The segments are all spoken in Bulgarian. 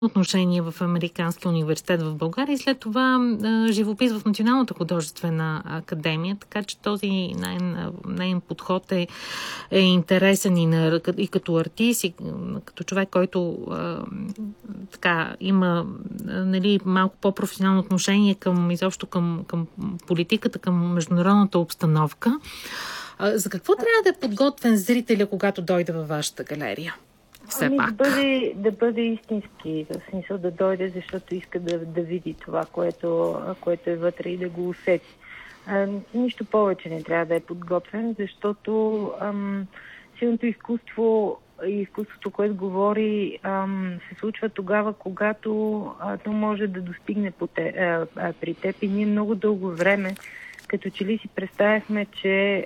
отношение в Американския университет в България и след това живопис в Националната художествена академия, така че този нейн подход е интересен и като артист, и като човек, който така има малко по-професионално отношение изобщо към политиката, към международната обстановка. За какво трябва да е подготвен зрителя, когато дойде във вашата галерия? Да бъде истински, в смисъл да дойде, защото иска да види това, което е вътре и да го усети. Нищо повече не трябва да е подготвен, защото силното изкуство и изкуството, което говори, се случва тогава, когато то може да достигне при теб. И ние много дълго време, като че ли си представяхме, че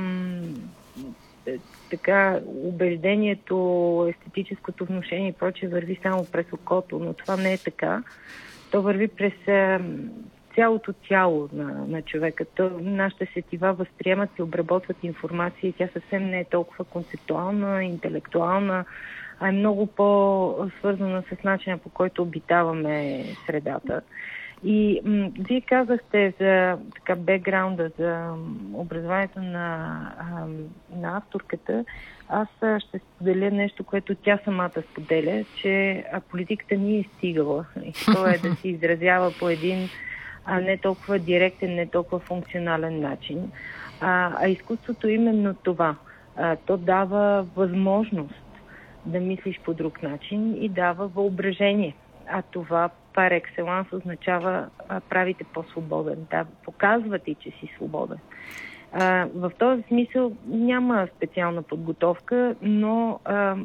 така убеждението, естетическото внушение и прочее върви само през окото, но това не е така. То върви през цялото тяло на човека. Нашите сетива възприемат и обработват информация и тя съвсем не е толкова концептуална, интелектуална, а е много по-свързана с начина, по който обитаваме средата. И вие казахте за бекграунда, за образованието на авторката. Аз ще споделя нещо, което тя самата споделя, че политиката ни е стигала. И то е да се изразява по един не толкова директен, не толкова функционален начин. А изкуството именно това. То дава възможност да мислиш по друг начин и дава въображение. А това пар екселанс означава правите по-свободен. Да, показва ти, че си свободен. В този смисъл няма специална подготовка, но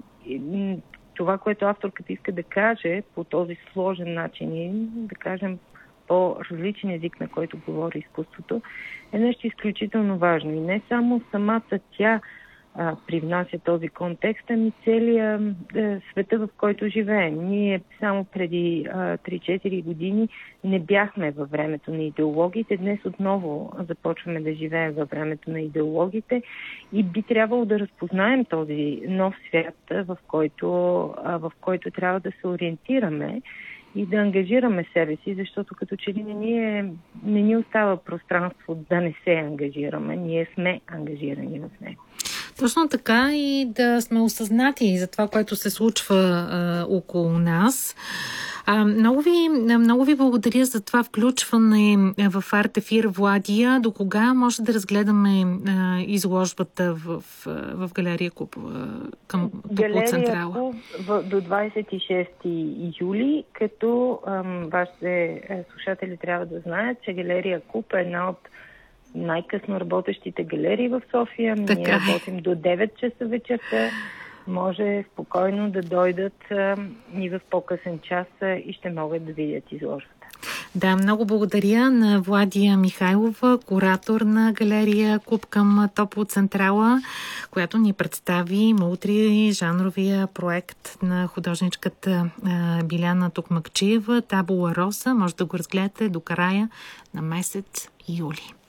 това, което авторката иска да каже по този сложен начин и да кажем по-различен език, на който говори изкуството, е нещо изключително важно. И не само самата тя привнася този контекст, ами целият света, в който живеем. Ние само преди 3-4 години не бяхме във времето на идеологиите. Днес отново започваме да живеем във времето на идеологиите и би трябвало да разпознаем този нов свят, в който трябва да се ориентираме и да ангажираме себе си, защото като че ли не ни остава пространство да не се ангажираме. Ние сме ангажирани в него. Точно така и да сме осъзнати за това, което се случва около нас. Много ви благодаря за това включване в Арт-ефир, Владия. До кога може да разгледаме изложбата в Галерия Куп към Топлоцентрала? Галерия Куп до 26 юли, като вашите слушатели трябва да знаят, че Галерия Куп е една от най-късно работещите галерии в София. Ние работим до 9 часа вечерта. Може спокойно да дойдат и в по-късен час и ще могат да видят изложбата. Да, много благодаря на Владия Михайлова, куратор на Галерия Куп към Топлоцентрала, която ни представи мултижанровия проект на художничката Биляна Токмакчиева, Табула Роса. Може да го разгледате до края на месец юли.